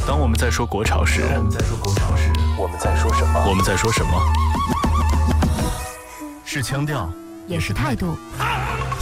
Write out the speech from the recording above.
当我们在说国潮时， 我们在说什么？ 我们在说什么？是腔调， 也是态度。